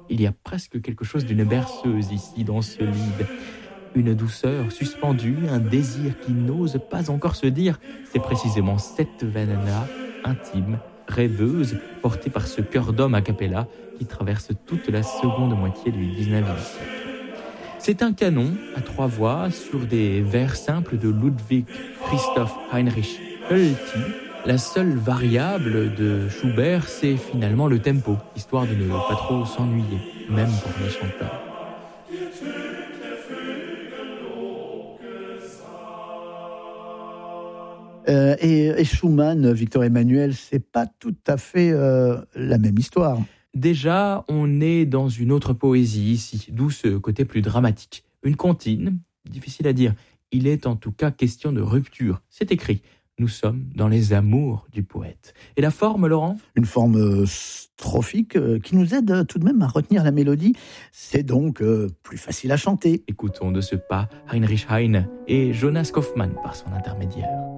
Il y a presque quelque chose d'une berceuse ici dans ce lied. Une douceur suspendue, un désir qui n'ose pas encore se dire. C'est précisément cette veine-là, intime, rêveuse, portée par ce cœur d'homme a cappella qui traverse toute la seconde moitié du 19e siècle. C'est un canon à 3 voix sur des vers simples de Ludwig Christoph Heinrich Hölty. La seule variable de Schubert, c'est finalement le tempo, histoire de ne pas trop s'ennuyer, même pour les chanteurs. Et Schumann, Victor Emmanuel, c'est pas tout à fait la même histoire. Déjà, on est dans une autre poésie ici, d'où ce côté plus dramatique. Une comptine, difficile à dire. Il est en tout cas question de rupture. C'est écrit. Nous sommes dans les amours du poète. Et la forme, Laurent ? Une forme strophique qui nous aide tout de même à retenir la mélodie. C'est donc plus facile à chanter. Écoutons de ce pas Heinrich Heine et Jonas Kaufmann par son intermédiaire.